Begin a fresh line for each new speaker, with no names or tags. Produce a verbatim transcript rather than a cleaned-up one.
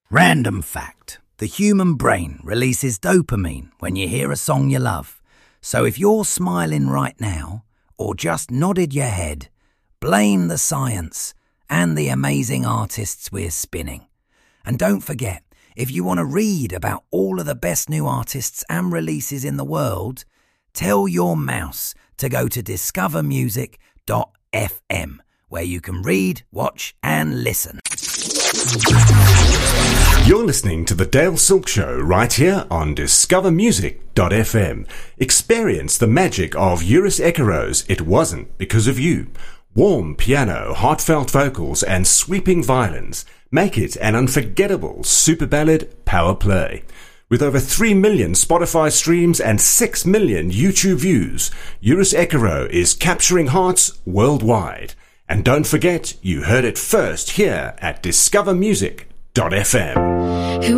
Random fact. The human brain releases dopamine when you hear a song you love. So if you're smiling right now, or just nodded your head, blame the science and the amazing artists we're spinning. And don't forget, if you want to read about all of the best new artists and releases in the world, tell your mouse to go to discover music dot f m, where you can read, watch and listen.
You're listening to The Dale Silk Show right here on discover music dot f m. Experience the magic of Eurus Ekero's It Wasn't Because of You. Warm piano, heartfelt vocals and sweeping violins make it an unforgettable super ballad power play. With over three million Spotify streams and six million YouTube views, Eurus Ekero is capturing hearts worldwide. And don't forget, you heard it first here at discover music dot f m.